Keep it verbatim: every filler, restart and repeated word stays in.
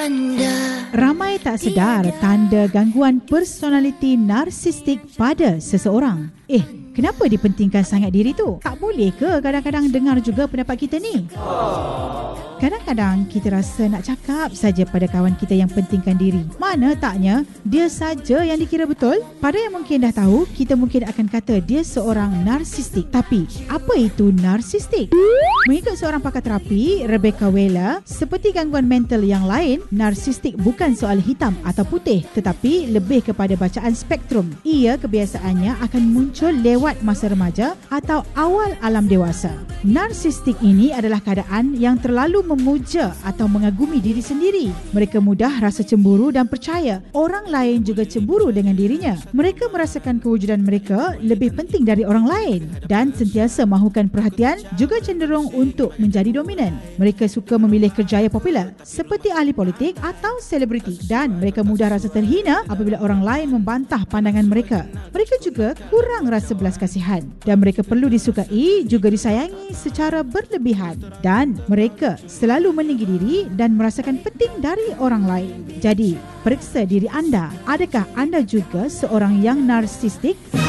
anda. Ramai tak sedar tanda gangguan personaliti narsistik pada seseorang. Eh, kenapa dipentingkan sangat diri tu? Tak boleh ke kadang-kadang dengar juga pendapat kita ni? Kadang-kadang kita rasa nak cakap saja pada kawan kita yang pentingkan diri. Mana taknya dia saja yang dikira betul. Pada yang mungkin dah tahu, kita mungkin akan kata dia seorang narsistik. Tapi, apa itu narsistik? Mengikut seorang pakar terapi, Rebecca Wheeler, seperti gangguan mental yang lain, narsistik bukan soal hitam atau putih, tetapi lebih kepada bacaan spektrum. Ia kebiasaannya akan muncul lewat masa remaja atau awal alam dewasa. Narsistik ini adalah keadaan yang terlalu memuja atau mengagumi diri sendiri. Mereka mudah rasa cemburu dan percaya orang lain juga cemburu dengan dirinya. Mereka merasakan kewujudan mereka lebih penting dari orang lain dan sentiasa mahukan perhatian, juga cenderung untuk menjadi dominan. Mereka suka memilih kerjaya popular seperti ahli politik atau selebriti dan mereka mudah rasa terhina apabila orang lain membantah pandangan mereka. Mereka juga kurang rasa belas kasihan dan mereka perlu disukai juga disayangi secara berlebihan dan mereka selalu meninggi diri dan merasakan penting dari orang lain. Jadi, periksa diri anda. Adakah anda juga seorang yang narsistik?